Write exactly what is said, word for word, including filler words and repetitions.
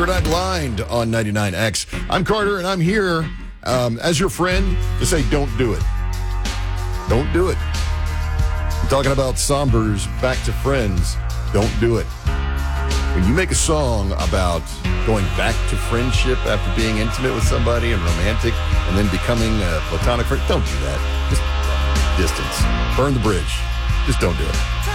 Third Eye Blind on ninety-nine X. I'm Carter, and I'm here um, as your friend to say don't do it. Don't do it. I'm talking about Somber's Back to Friends. Don't do it. When you make a song about going back to friendship after being intimate with somebody and romantic and then becoming a platonic friend, don't do that. Just distance. Burn the bridge. Just don't do it.